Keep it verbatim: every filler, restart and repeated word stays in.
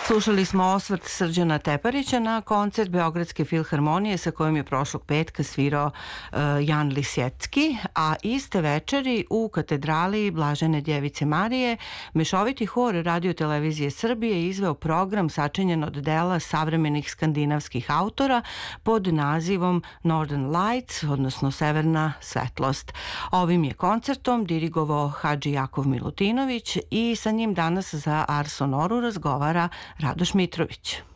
Slušali smo osvrt Srđana Teparića na koncert Beogradske filharmonije sa kojim je prošlog petka svirao uh, Jan Lisjecki, a iste večeri u katedrali Blažene Djevice Marije mešoviti hor Radio Televizije Srbije izveo program sačinjen od dela savremenih skandinavskih autora pod nazivom Northern Lights, odnosno Severna svetlost. Ovim je koncertom dirigovao Hadži Jakov Milutinović i sa njim danas za Ars Sonoru razgovara Radoš Mitrović.